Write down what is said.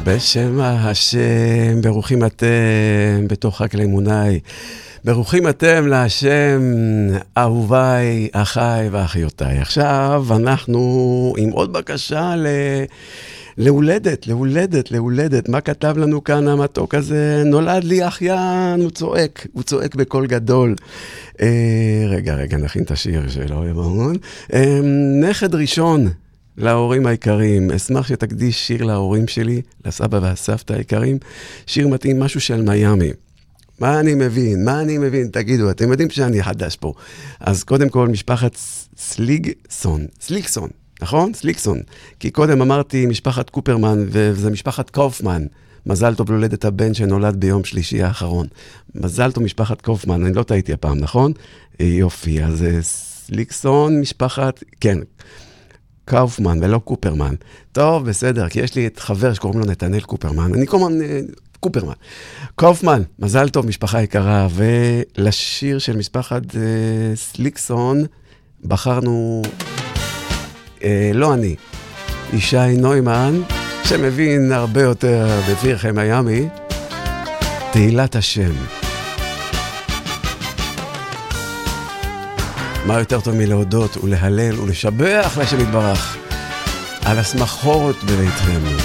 בשם השם, ברוכים אתם בתוך חג לאמוני. ברוכים אתם להשם, אהוביי, אחיי ואחיותיי. עכשיו אנחנו עם עוד בקשה להולדת. מה כתב לנו כאן המתוק הזה? נולד לי אחיין, הוא צועק בקול גדול. רגע, נכין את השיר שלו, יבון. נכד ראשון להורים היקרים. אשמח שתקדיש שיר להורים שלי, לסבא והסבתא היקרים. שיר מתאים, משהו של מיאמי. מה אני מבין? תגידו, אתם יודעים שאני חדש פה. אז קודם כל, משפחת סליקסון, נכון? סליקסון. כי קודם אמרתי משפחת קופרמן, וזה משפחת קופמן. מזל טוב להולדת הבן שנולד ביום שלישי האחרון. מזל טוב משפחת קופמן, אני לא טעיתי הפעם, נכון? יופי, אז סליקסון, משפחת, כן, קופמן ולא קופרמן. טוב, בסדר, כי יש לי את חבר שקוראים לו נתנאל קופרמן. אני קוראים קופרמן. קופמן, מזל טוב, משפחה יקרה, ולשיר של משפחת סליקסון בחרנו, לא אני, ישי נוימן, שמבין הרבה יותר בפירחי מיאמי, תהילת השם. מה יותר טוב מלהודות ולהלל ולשבח לשם יתברך על השמחות בביתכם.